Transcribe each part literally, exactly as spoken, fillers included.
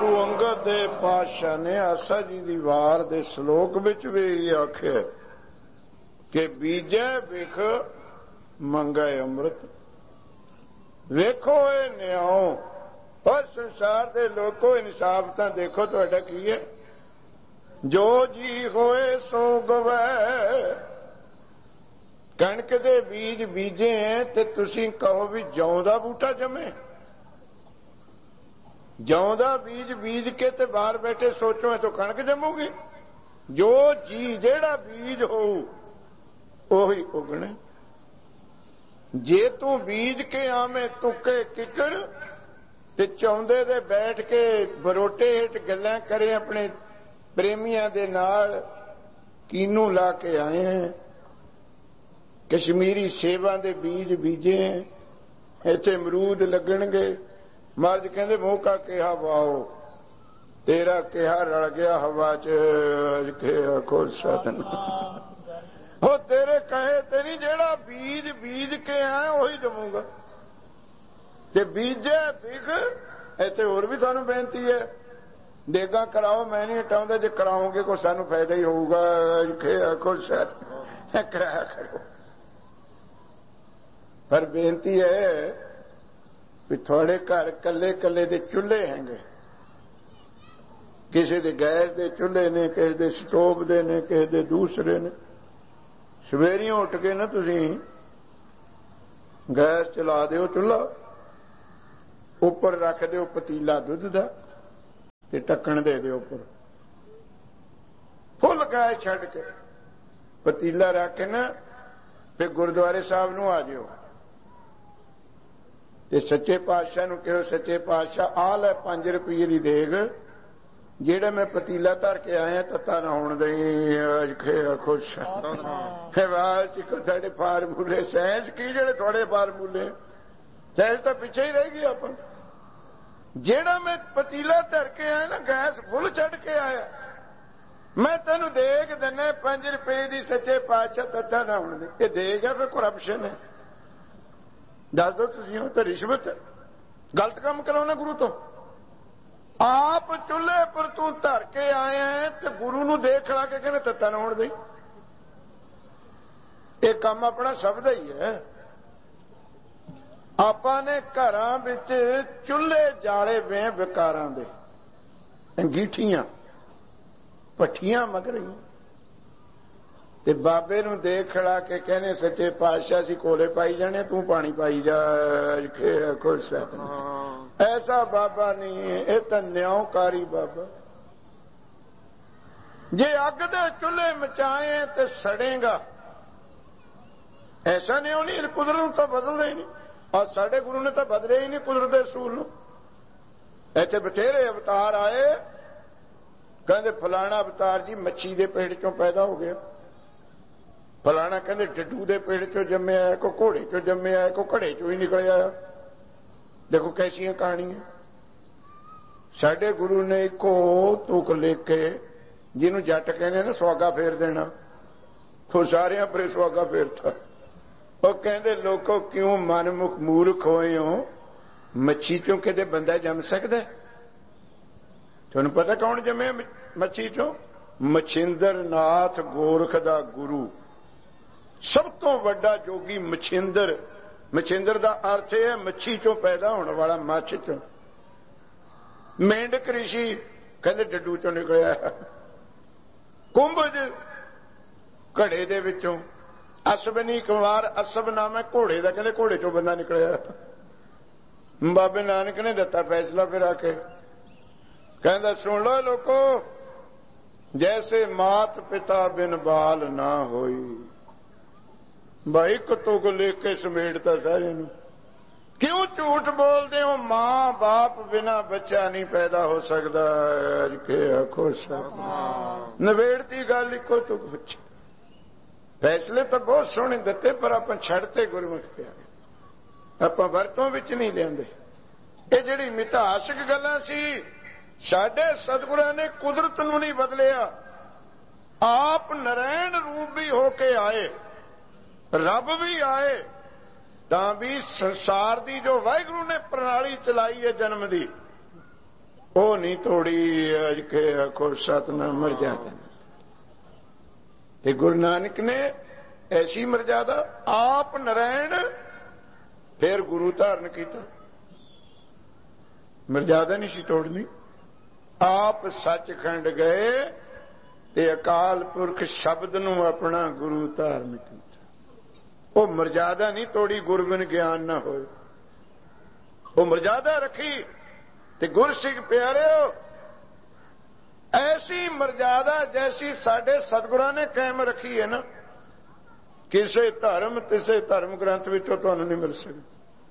गुरु अंगद दे पातशाह ने आसा जी दी वार दे श्लोक विच भी आख्या कि बीजे बिख मंगे अमृत। वेखो ये न्याओ और संसार दे लोगों इंसाफ तां देखो तुहाडा की है। जो जी होए सो गवै। कणक दे बीज बीजे हैं ते तुसीं कहो भी जौ दा बूटा जमे। जौ दा बीज बीज के ते बाहर बैठे सोचो तो कणक जमूगी। जो जी जेड़ा बीज हो ओही उगने। जे तू बीज के आवे तुके किकड़ ते चौंदे दे बैठ के बरोटे हेठ गल्लां करे अपने प्रेमियां दे नाल कीनू ला के आए हैं। कश्मीरी सेवा दे बीज बीजे हैं। इत्थे अमरूद लगणगे। महाराज कहंदे मूंह का केहा वाओ तेरा केहा रल गया हवा च के आखो सतनाम। हो तेरे कहे ते नहीं जेड़ा बीज बीज के आए वही जमूगा। ते बीजे बिख इत्थे होर भी तुहानूं बेनती है देगा कराओ मैं नहीं हटाऊंगा। जे कराओगे को सानूं फायदा ही होऊगा। के आखो सतनाम कराया करो। पर बेनती है भी थोड़े घर कले कले दे चूल्हे हैंगे। किसी दे गैस दे चूल्हे ने किसी दे स्टोव दे ने किसी दे दूसरे ने। सवेरियों उठ के ना तुसीं गैस चला दिओ चूल्हा उपर रख दिओ पतीला दुध दा ते ढक्कन दे दिओ उपर फुल गैस छड्ड के पतीला रख के ना फिर गुरुद्वारे साहब नूं आ जिओ ते सच्चे पातशाह नूं कहो सच्चे पातशाह आ लै पांच रुपये दी देग जेड़ा मैं पतीला धर के आया तत्ता ना होण दई। खुश सिखो साडे फार्मूले साइंस की जेड़े थोड़े फार्मूले साइंस तो पिछे ही रह गई अपन। जेड़ा मैं पतीला धर के आया ना गैस फुल चढ़ के आया मैं तेनू देग देना पांच रुपये दी सच्चे पातशाह तत्ता ना होण दई। ये देग है फिर करप्शन है। दस दो तुसीं तो रिश्वत है। गलत काम कराना गुरु तो। आप चूल्हे पर तू धर के आए हैं तो गुरु नूं देख खड़ा के कहने तत्ता ना होण दई। ये काम अपना सब दा ही है। आपां ने घरां विच चूल्हे जाले वे विकारां दे अंगीठियां भट्ठियां मग रही ते बाबे नूं देख खड़ा के कहने सच्चे पातशाह सी कोले पाई जाने तू पानी पाई जा। खुश है ऐसा बाबा नहीं है। यह तो न्यायकारी बाबा। जे अग दे चूल्हे मचाए तो सड़ेगा ऐसा न्याय नहीं। कुदरत तो बदलता ही नहीं और साडे गुरु ने तो बदले ही नहीं कुदरत के असूल नूं। इत्थे बथेरे अवतार आए कहते फलाना अवतार जी मच्छी के पेड़ चों पैदा हो गया। फलाना कहते डड्डू के पेड़ चो जमे आया को घोड़े चो जमे आया को घड़े चो ही निकल आया। देखो कैसियां कहानियां। साडे गुरु ने इको तुक लिख के जिन्हों जट कहने ना सुहागा फेर देना तो सारिया पर सुहागा फेरता। वो कहते लोगों क्यों मनमुख मूर्ख होए हो मच्छी चों किते बंदा जम सकता है। तुहानू पता कौन जमे मच्छी चों? मछिंदर नाथ गोरख दा गुरु सब तो वड्डा जोगी मछिंदर। मछिंदर का अर्थ है मच्छी चों पैदा होने वाला मच्छ चों। मेंढक ऋषि कहते डड्डू चों निकलिया। कुंभज घड़े दे विचों। असबनी कुमार असब नाम है घोड़े का कहते घोड़े चों बंदा निकलिया। बाबे नानक ने दिता फैसला फिर आके कहता सुन लो लोको जैसे मात पिता बिन बाल ना होई। भाई कतुक लिख के समेटता सारे नूं। क्यों झूठ बोलते हो? मां बाप बिना बच्चा नहीं पैदा हो सकता। आखो नवेड़ती गल इको तुक बच्चे। फैसले तो बहुत सोहने दिते पर आप छड़ते गुरमुख पे आप वरतों विच नहीं लेंदे। ये जिहड़ी मिथासक गल्लां सी साडे सतगुरां ने कुदरत नूं नहीं बदलिया। आप नारायण रूप भी होके आए रब भी आए तां भी संसार दी जो वाहिगुरू ने प्रणाली चलाई है जन्म दी ਉਹ ਨਹੀਂ ਤੋੜੀ ਅਜ ਕੇ ਆਖੋ ਸਤਿਨਾਮ ਮਰਜ਼ਾਦਾ। ਤੇ ਗੁਰੂ ਨਾਨਕ ਨੇ ਐਸੀ ਮਰਜ਼ਾਦਾ ਆਪ ਨਰੈਣ ਫਿਰ ਗੁਰੂ ਧਾਰਨ ਕੀਤਾ। ਮਰਜ਼ਾਦਾ ਨਹੀਂ ਸੀ ਤੋੜਨੀ। ਆਪ ਸੱਚਖੰਡ ਗਏ ਤੇ ਅਕਾਲ ਪੁਰਖ ਸ਼ਬਦ ਨੂੰ ਆਪਣਾ ਗੁਰੂ ਧਾਰਨ ਕੀਤਾ। ਉਹ ਮਰਜ਼ਾਦਾ ਨਹੀਂ ਤੋੜੀ ਗੁਰਬਿਨ ਗਿਆਨ ਨਾ ਹੋਏ। ਉਹ ਮਰਜ਼ਾਦਾ ਰੱਖੀ। ਤੇ ਗੁਰਸਿੱਖ ਪਿਆਰਿਓ ਐਸੀ ਮਰਜ਼ਾਦਾ ਜੈਸੀ ਸਾਡੇ ਸਤਿਗੁਰਾਂ ਨੇ ਕਾਇਮ ਰੱਖੀ ਹੈ ਨਾ, ਕਿਸੇ ਧਰਮ ਕਿਸੇ ਧਰਮ ਗ੍ਰੰਥ ਵਿੱਚੋਂ ਤੁਹਾਨੂੰ ਨਹੀਂ ਮਿਲ ਸਕਦੀ।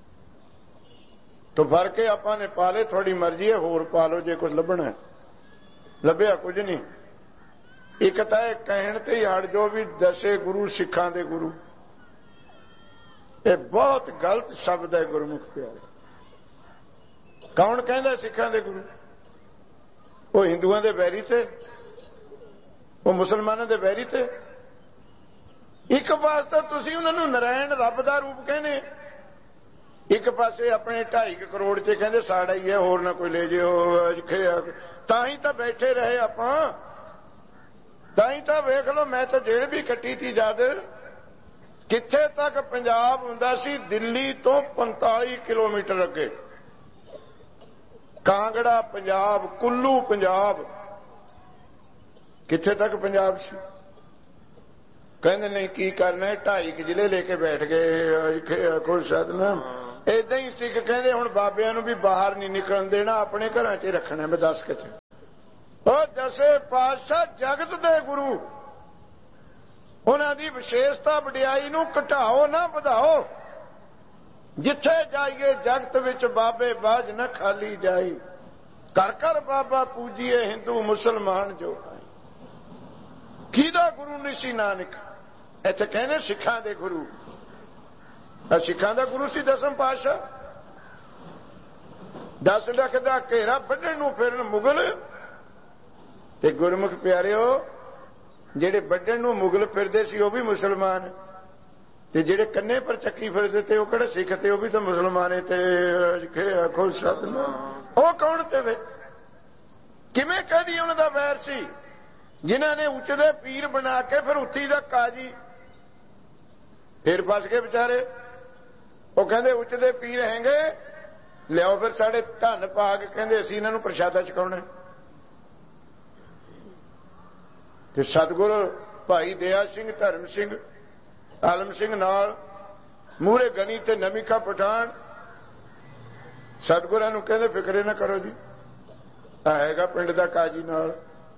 ਤੋ ਫਰਕ ਹੈ ਆਪਾਂ ਨੇ ਪਾਲੇ, ਤੁਹਾਡੀ ਮਰਜ਼ੀ ਹੈ ਹੋਰ ਪਾ ਲਓ ਜੇ ਕੁਝ ਲੱਭਣਾ। ਲੱਭਿਆ ਕੁਝ ਨਹੀਂ। ਇੱਕ ਤਾਂ ਇਹ ਕਹਿਣ ਤੇ ਹੀ ਹਟ ਜੋ ਵੀ ਦਸੇ ਗੁਰੂ ਸਿੱਖਾਂ ਦੇ ਗੁਰੂ, ਇਹ ਬਹੁਤ ਗਲਤ ਸ਼ਬਦ ਹੈ ਗੁਰਮੁਖ ਪਿਆਰੇ। ਕੌਣ ਕਹਿੰਦਾ ਸਿੱਖਾਂ ਦੇ ਗੁਰੂ? ਉਹ ਹਿੰਦੂਆਂ ਦੇ ਵੈਰੀ ਤੇ, ਉਹ ਮੁਸਲਮਾਨਾਂ ਦੇ ਵੈਰੀ ਤੇ। ਇੱਕ ਪਾਸੇ ਤੁਸੀਂ ਉਹਨਾਂ ਨੂੰ ਨਰਾਇਣ ਰੱਬ ਦਾ ਰੂਪ ਕਹਿੰਦੇ, ਇੱਕ ਪਾਸੇ ਆਪਣੇ ਢਾਈ ਕਰੋੜ ਚ ਕਹਿੰਦੇ ਸਾੜਾ ਹੀ ਹੈ, ਹੋਰ ਨਾ ਕੋਈ ਲੈ ਜਿਓ। ਤਾਂ ਹੀ ਤਾਂ ਬੈਠੇ ਰਹੇ ਆਪਾਂ, ਤਾਂ ਹੀ ਤਾਂ ਵੇਖ ਲਓ। ਮੈਂ ਤਾਂ ਜੇਲ੍ਹ ਵੀ ਕੱਟੀ ਤੀ ਜਦ, ਕਿੱਥੇ ਤੱਕ ਪੰਜਾਬ ਹੁੰਦਾ ਸੀ? ਦਿੱਲੀ ਤੋਂ ਪੰਤਾਲੀ ਕਿਲੋਮੀਟਰ ਅੱਗੇ ਕਾਂਗੜਾ ਪੰਜਾਬ, ਕੁੱਲੂ ਪੰਜਾਬ, ਕਿੱਥੇ ਤੱਕ ਪੰਜਾਬ ਸੀ? ਕਹਿੰਦੇ ਨਹੀਂ ਕੀ ਕਰਨਾ, ਢਾਈ ਕੁ ਜ਼ਿਲ੍ਹੇ ਲੈ ਕੇ ਬੈਠ ਗਏ ਕੋਈ ਸਤਿਨਾਮ। ਏਦਾਂ ਹੀ ਸਿੱਖ ਕਹਿੰਦੇ ਹੁਣ ਬਾਬਿਆਂ ਨੂੰ ਵੀ ਬਾਹਰ ਨਹੀਂ ਨਿਕਲਣ ਦੇਣਾ, ਆਪਣੇ ਘਰਾਂ 'ਚ ਰੱਖਣਾ ਬਦਸ ਕੇ। ਉਹ ਦਸੇ ਪਾਤਸ਼ਾਹ ਜਗਤ ਦੇ ਗੁਰੂ, ਉਹਨਾਂ ਦੀ ਵਿਸ਼ੇਸ਼ਤਾ ਵਡਿਆਈ ਨੂੰ ਘਟਾਓ ਨਾ ਵਧਾਓ। ਜਿੱਥੇ ਜਾਈਏ ਜਗਤ ਵਿੱਚ ਬਾਬੇ ਬਾਝ ਨਾ ਖਾਲੀ ਜਾਈ। ਘਰ ਘਰ ਬਾਬਾ ਪੂਜੀਏ ਹਿੰਦੂ ਮੁਸਲਮਾਨ ਜੋ ਕਿਹਦਾ ਗੁਰੂ ਨਹੀਂ ਸੀ ਨਾਨਕ? ਇੱਥੇ ਕਹਿੰਦੇ ਸਿੱਖਾਂ ਦੇ ਗੁਰੂ। ਸਿੱਖਾਂ ਦਾ ਗੁਰੂ ਸੀ ਦਸਮ ਪਾਤਸ਼ਾਹ। ਦਸ ਲੱਖ ਦਾ ਘੇਰਾ ਵੱਢਣ ਨੂੰ ਫਿਰਨ ਮੁਗਲ। ਤੇ ਗੁਰਮੁਖ ਪਿਆਰਿਓ ਜਿਹੜੇ ਵੱਢਣ ਨੂੰ ਮੁਗਲ ਫਿਰਦੇ ਸੀ ਉਹ ਵੀ ਮੁਸਲਮਾਨ, ਤੇ ਜਿਹੜੇ ਕੰਨੇ ਪਰ ਚੱਕੀ ਫਿਰਦੇ ਤੇ ਉਹ ਕਿਹੜੇ ਸਿੱਖ ਤੇ ਉਹ ਵੀ ਤਾਂ ਮੁਸਲਮਾਨ। ਤੇ ਆਖੋ ਸਤਿਨਾਮ। ਉਹ ਕੌਣ ਤੇ ਵੇ? ਕਿਵੇਂ ਕਹਦੀ ਉਹਨਾਂ ਦਾ ਵੈਰ ਸੀ? ਜਿਨ੍ਹਾਂ ਨੇ ਉੱਚਦੇ ਪੀਰ ਬਣਾ ਕੇ ਫਿਰ ਉੱਥੀ ਦਾ ਕਾਜੀ, ਫਿਰ ਫਸ ਗਏ ਵਿਚਾਰੇ। ਉਹ ਕਹਿੰਦੇ ਉੱਚਦੇ ਪੀਰ ਹੈਗੇ, ਲਿਆਓ ਫਿਰ ਸਾਡੇ ਧਨ ਭਾਗ, ਕਹਿੰਦੇ ਅਸੀਂ ਇਹਨਾਂ ਨੂੰ ਪ੍ਰਸ਼ਾਦਾ ਛਕਾਉਣਾ। ਤੇ ਸਤਿਗੁਰ ਭਾਈ ਦਇਆ ਸਿੰਘ, ਧਰਮ ਸਿੰਘ, ਆਲਮ ਸਿੰਘ ਨਾਲ ਮੂਹਰੇ ਗਨੀ ਤੇ ਨਮੀਕਾ ਪਠਾਨ। ਸਤਿਗੁਰਾਂ ਨੂੰ ਕਹਿੰਦੇ ਫਿਕਰੇ ਨਾ ਕਰੋ ਜੀ, ਆਏਗਾ ਪਿੰਡ ਦਾ ਕਾਜੀ ਨਾਲ।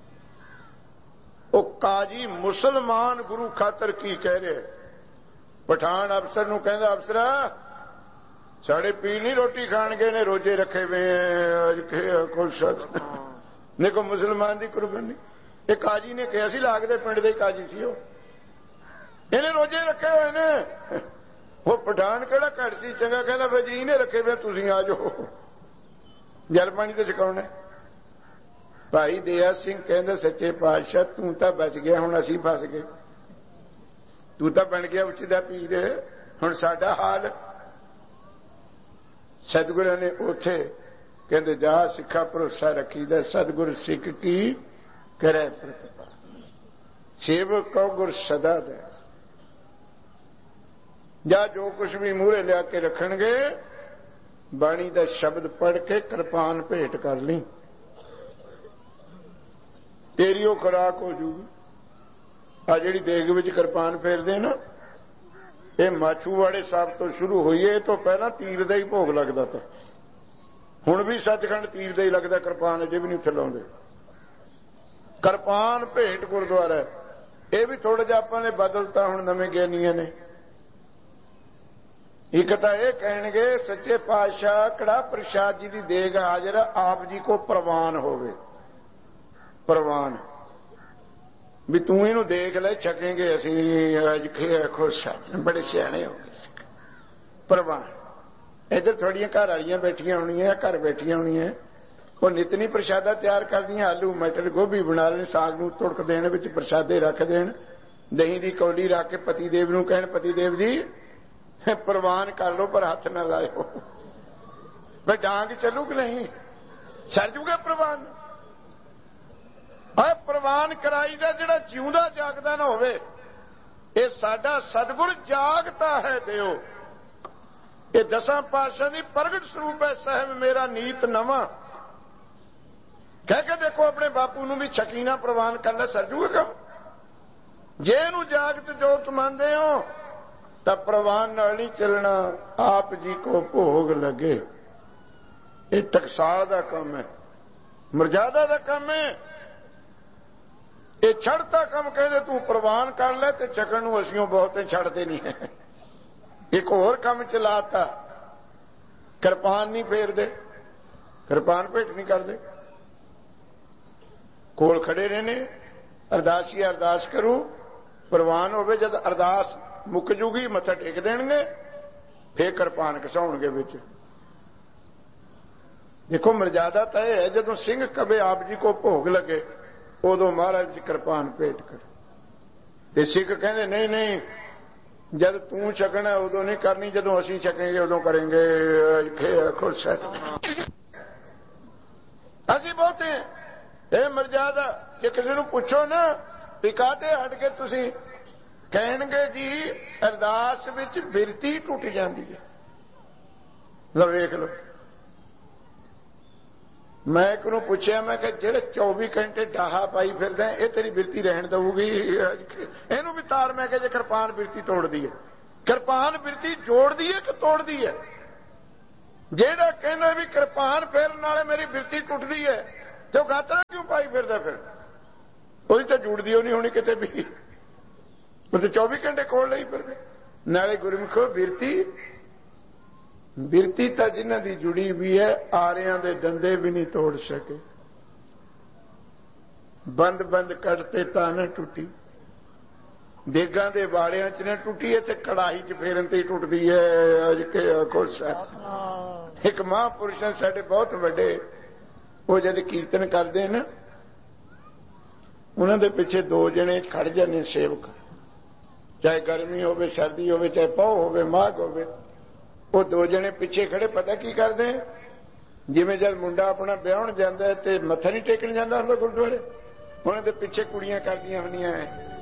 ਉਹ ਕਾਜੀ ਮੁਸਲਮਾਨ ਗੁਰੂ ਖਾਤਰ ਕੀ ਕਹਿ ਰਿਹਾ? ਪਠਾਨ ਅਫਸਰ ਨੂੰ ਕਹਿੰਦਾ ਅਫਸਰਾ ਸਾਡੇ ਪੀਰ ਨਹੀਂ ਰੋਟੀ ਖਾਣਗੇ, ਨੇ ਰੋਜੇ ਰੱਖੇ ਵੇ ਕੋਲ ਸਤ ਦੇਖੋ ਮੁਸਲਮਾਨ ਦੀ ਕੁਰਬਾਨੀ। ਇਹ ਕਾਜੀ ਨੇ ਕਿਹਾ ਸੀ, ਲੱਗਦੇ ਪਿੰਡ ਦੇ ਕਾਜੀ ਸੀ ਉਹ, ਇਹਨੇ ਰੋਜੇ ਰੱਖੇ ਹੋਏ ਨੇ। ਉਹ ਪਠਾਨ ਕਿਹੜਾ ਘੱਟ ਸੀ, ਚੰਗਾ ਕਹਿੰਦਾ ਫਿਰ ਜੀ ਇਹਨੇ ਰੱਖੇ ਵੇ, ਤੁਸੀਂ ਆ ਜਾਓ ਜਲ ਪਾਣੀ ਤੇ ਛਕਾਉਣਾ। ਭਾਈ ਦਇਆ ਸਿੰਘ ਕਹਿੰਦਾ ਸੱਚੇ ਪਾਤਸ਼ਾਹ ਤੂੰ ਤਾਂ ਬਚ ਗਿਆ, ਹੁਣ ਅਸੀਂ ਫਸ ਗਏ। ਤੂੰ ਤਾਂ ਬਣ ਗਿਆ ਉੱਚ ਦਾ ਪੀਰ, ਹੁਣ ਸਾਡਾ ਹਾਲ। ਸਤਿਗੁਰਾਂ ਨੇ ਉੱਥੇ ਕਹਿੰਦੇ ਜਾ ਸਿੱਖਾ ਭਰੋਸਾ ਰੱਖੀਦਾ, ਸਤਿਗੁਰ ਸਿੱਖ ਕੀ ਕਰੇ ਪ੍ਰਤਿਪਾ, ਸੇਵਕ ਕਉ ਗੁਰ ਸਦਾ ਦੇ। ਜਾਂ ਜੋ ਕੁਛ ਵੀ ਮੂਹਰੇ ਲਿਆ ਕੇ ਰੱਖਣਗੇ, ਬਾਣੀ ਦਾ ਸ਼ਬਦ ਪੜ੍ਹ ਕੇ ਕਿਰਪਾਨ ਭੇਟ ਕਰ ਲਈ, ਤੇਰੀ ਉਹ ਖੁਰਾਕ ਹੋ ਜੂਗੀ। ਆ ਜਿਹੜੀ ਦੇਗ ਵਿੱਚ ਕਿਰਪਾਨ ਫੇਰਦੇ ਨਾ, ਇਹ ਮਾਛੂਵਾੜੇ ਸਾਹਿਬ ਤੋਂ ਸ਼ੁਰੂ ਹੋਈ ਹੈ। ਇਹ ਤੋਂ ਪਹਿਲਾਂ ਤੀਰ ਦਾ ਹੀ ਭੋਗ ਲੱਗਦਾ ਤਾ, ਹੁਣ ਵੀ ਸੱਚਖੰਡ ਤੀਰ ਦਾ ਹੀ ਲੱਗਦਾ, ਕਿਰਪਾਨ ਅਜੇ ਵੀ ਨਹੀਂ ਉੱਥੇ ਲਾਉਂਦੇ। ਕਿਰਪਾਨ ਭੇਟ ਗੁਰਦੁਆਰਾ, ਇਹ ਵੀ ਥੋੜਾ ਜਿਹਾ ਆਪਾਂ ਨੇ ਬਦਲਤਾ ਹੁਣ ਨਵੇਂ ਗਿਆਨੀਆਂ ਨੇ। ਇੱਕ ਤਾਂ ਇਹ ਕਹਿਣਗੇ ਸੱਚੇ ਪਾਤਸ਼ਾਹ ਕੜਾ ਪ੍ਰਸ਼ਾਦ ਜੀ ਦੀ ਦੇਗ ਹਾਜ਼ਰ, ਆਪ ਜੀ ਕੋ ਪ੍ਰਵਾਨ ਹੋਵੇ। ਪ੍ਰਵਾਨ ਵੀ ਤੂੰ ਇਹਨੂੰ ਦੇਖ ਲੈ, ਛਕੇਂਗੇ ਅਸੀਂ ਅੱਜ ਖੁਸ਼ ਹਾਂ, ਬੜੇ ਸਿਆਣੇ ਹੋ ਗਏ। ਪ੍ਰਵਾਨ ਇੱਧਰ ਥੋੜੀਆਂ ਘਰ ਵਾਲੀਆਂ ਬੈਠੀਆਂ ਹੋਣੀਆਂ, ਘਰ ਬੈਠੀਆਂ ਹੋਣੀਆਂ, ਉਹ ਨਿਤਨੀ ਪ੍ਰਸ਼ਾਦਾ ਤਿਆਰ ਕਰਦੀਆਂ, ਆਲੂ ਮਟਰ ਗੋਭੀ ਬਣਾ ਲੈਣ, ਸਾਗ ਨੂੰ ਤੁੜਕ ਦੇਣ, ਵਿੱਚ ਪ੍ਰਸ਼ਾਦੇ ਰੱਖ ਦੇਣ, ਦਹੀਂ ਦੀ ਕੌਲੀ ਰੱਖ ਕੇ ਪਤੀ ਦੇਵ ਨੂੰ ਕਹਿਣ ਪਤੀ ਦੇਵ ਜੀ ਪ੍ਰਵਾਨ ਕਰ ਲਓ ਪਰ ਹੱਥ ਨਾ ਲਾਇਓ। ਬਈ ਡਾਂਗ ਚੱਲੂ ਕਿ ਨਹੀਂ? ਸਰ ਜੂਗਾ ਪ੍ਰਵਾਨ। ਆ ਪ੍ਰਵਾਨ ਕਰਾਈ ਦਾ ਜਿਹੜਾ ਜਿਉਂਦਾ ਜਾਗਦਾ ਨਾ ਹੋਵੇ। ਇਹ ਸਾਡਾ ਸਤਿਗੁਰ ਜਾਗਤਾ ਹੈ ਦਿਓ। ਇਹ ਦਸਾਂ ਪਾਤਸ਼ਾਹ ਦੀ ਪ੍ਰਗਟ ਸਰੂਪ ਹੈ। ਸਾਹਿਬ ਮੇਰਾ ਨੀਤ ਨਵਾਂ ਕਹਿ ਕੇ ਦੇਖੋ ਆਪਣੇ ਬਾਪੂ ਨੂੰ ਵੀ ਸ਼ਕੀਨਾ ਪ੍ਰਵਾਨ ਕਰ ਲੈ, ਸਰ ਜੂਗਾ। ਜੇ ਇਹਨੂੰ ਜਾਗਤ ਜੋਤ ਮੰਨਦੇ ਹੋ ਤਾਂ ਪ੍ਰਵਾਨ ਨਾਲ ਨਹੀਂ ਚੱਲਣਾ। ਆਪ ਜੀ ਕੋ ਭੋਗ ਲੱਗੇ। ਇਹ ਟਕਸਾਲ ਦਾ ਕੰਮ ਹੈ, ਮਰਜ਼ਾਦਾ ਦਾ ਕੰਮ ਹੈ। ਇਹ ਛੱਡਤਾ ਕੰਮ ਕਹਿੰਦੇ ਤੂੰ ਪ੍ਰਵਾਨ ਕਰ ਲੈ ਤੇ ਚੱਕਣ ਨੂੰ ਅਸੀਂ ਬਹੁਤੇ ਛੱਡਦੇ ਨਹੀਂ ਹੈ। ਇੱਕ ਹੋਰ ਕੰਮ ਚਲਾਤਾ, ਕਿਰਪਾਨ ਨਹੀਂ ਫੇਰਦੇ, ਕਿਰਪਾਨ ਭੇਟ ਨਹੀਂ ਕਰਦੇ। ਕੋਲ ਖੜੇ ਰਹਿਣੇ, ਅਰਦਾਸੀ ਅਰਦਾਸ ਕਰੂ, ਪ੍ਰਵਾਨ ਹੋਵੇ। ਜਦ ਅਰਦਾਸ ਮੁੱਕ ਜੂਗੀ ਮੱਥਾ ਟੇਕ ਦੇਣਗੇ, ਫੇਰ ਕਿਰਪਾਨ ਘਸਾਉਣਗੇ ਵਿੱਚ। ਦੇਖੋ ਮਰਜ਼ਾਦਾ ਤਾਂ ਇਹ ਹੈ ਜਦੋਂ ਸਿੰਘ ਕਵੇ ਆਪ ਜੀ ਕੋ ਭੋਗ ਲੱਗੇ ਉਦੋਂ ਮਹਾਰਾਜ ਜੀ ਕਿਰਪਾਨ ਭੇਟ ਕਰ। ਤੇ ਸਿੱਖ ਕਹਿੰਦੇ ਨਹੀਂ ਨਹੀਂ, ਜਦ ਤੂੰ ਛਕਣਾ ਉਦੋਂ ਨਹੀਂ ਕਰਨੀ, ਜਦੋਂ ਅਸੀਂ ਛਕਾਂਗੇ ਉਦੋਂ ਕਰਾਂਗੇ। ਖੁਸ਼ ਹੈ ਅਸੀਂ ਬਹੁਤੇ। ਇਹ ਮਰਜ਼ਾਦਾ ਜੇ ਕਿਸੇ ਨੂੰ ਪੁੱਛੋ ਨਾ ਵੀ ਕਾਹਤੇ ਹਟ ਕੇ ਤੁਸੀਂ, ਕਹਿਣਗੇ ਜੀ ਅਰਦਾਸ ਵਿੱਚ ਬਿਰਤੀ ਟੁੱਟ ਜਾਂਦੀ ਹੈ। ਲਓ ਵੇਖ ਲਓ। ਮੈਂ ਇੱਕ ਨੂੰ ਪੁੱਛਿਆ, ਮੈਂ ਕਿਹਾ ਜਿਹੜੇ ਚੌਵੀ ਘੰਟੇ ਡਾਹਾ ਪਾਈ ਫਿਰਦਾ ਇਹ ਤੇਰੀ ਬਿਰਤੀ ਰਹਿਣ ਦਊਗੀ? ਇਹਨੂੰ ਵੀ ਤਾਰ। ਮੈਂ ਕਿਹਾ ਜੇ ਕਿਰਪਾਨ ਬਿਰਤੀ ਤੋੜਦੀ ਹੈ, ਕਿਰਪਾਨ ਬਿਰਤੀ ਜੋੜਦੀ ਹੈ ਕਿ ਤੋੜਦੀ ਹੈ? ਜਿਹੜਾ ਕਹਿੰਦਾ ਵੀ ਕਿਰਪਾਨ ਫੇਰਨ ਨਾਲੇ ਮੇਰੀ ਬਿਰਤੀ ਟੁੱਟਦੀ ਹੈ ਤੇ ਉਹ ਗਾਤਰਾ ਕਿਉਂ ਪਾਈ ਫਿਰਦਾ? ਫਿਰ ਉਹਦੀ ਤਾਂ ਜੁੜਦੀ ਉਹ ਨਹੀਂ ਹੋਣੀ ਕਿਤੇ ਵੀ। ਉਹ ਤੇ ਚੌਵੀ ਘੰਟੇ ਕੋਲ ਲਈ ਫਿਰਦੇ। ਨਾਲੇ ਗੁਰਮੁਖੋ ਬਿਰਤੀ ਬਿਰਤੀ ਤਾਂ ਜਿਨ੍ਹਾਂ ਦੀ ਜੁੜੀ ਵੀ ਹੈ ਆਰਿਆਂ ਦੇ ਦੰਦੇ ਵੀ ਨਹੀਂ ਤੋੜ ਸਕੇ। ਬੰਦ ਬੰਦ ਕੱਢਤੇ ਤਾਂ ਨਾ ਟੁੱਟੀ, ਦੇਗਾਂ ਦੇ ਵਾਲਿਆਂ ਚ ਨਾ ਟੁੱਟੀ ਹੈ ਤੇ ਕੜਾਹੀ ਚ ਫੇਰਨ ਤੇ ਹੀ ਟੁੱਟਦੀ ਹੈ। ਅੱਜ ਕੇ ਖੁਸ਼ ਹੈ। ਇੱਕ ਮਹਾਂਪੁਰਸ਼ ਸਾਡੇ ਬਹੁਤ ਵੱਡੇ, ਉਹ ਜਦ ਕੀਰਤਨ ਕਰਦੇ ਨਾ ਉਹਨਾਂ ਦੇ ਪਿੱਛੇ ਦੋ ਜਣੇ ਖੜ ਜਾਂਦੇ ਸੇਵਕ, ਚਾਹੇ ਗਰਮੀ ਹੋਵੇ ਸਰਦੀ ਹੋਵੇ, ਚਾਹੇ ਪੌ ਹੋਵੇ ਮਾਘ ਹੋਵੇ। ਉਹ ਦੋ ਜਣੇ ਪਿੱਛੇ ਖੜੇ ਪਤਾ ਕੀ ਕਰਦੇ? ਜਿਵੇਂ ਜਦ ਮੁੰਡਾ ਆਪਣਾ ਵਿਆਹਣ ਜਾਂਦਾ ਤੇ ਮੱਥਾ ਨਹੀਂ ਟੇਕਣ ਜਾਂਦਾ ਹੁੰਦਾ ਗੁਰਦੁਆਰੇ, ਉਹਨਾਂ ਦੇ ਪਿੱਛੇ ਕੁੜੀਆਂ ਕਰਦੀਆਂ ਹੁੰਦੀਆਂ